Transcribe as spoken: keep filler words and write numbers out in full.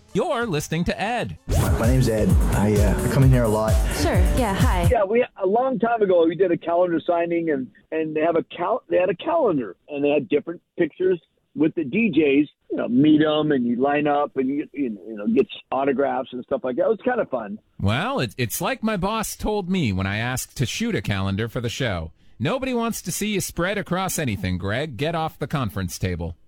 You're listening to Ed. My, my name's Ed. I, uh, I come in here a lot. Sure. Yeah. Hi. Yeah, we a long time ago we did a calendar signing, and and they have a cal they had a calendar, and they had different pictures with the D Js. You know, meet them, and you line up, and you you know get autographs and stuff like that. It was kind of fun. Well, it, it's like my boss told me when I asked to shoot a calendar for the show. Nobody wants to see you spread across anything, Greg. Get off the conference table.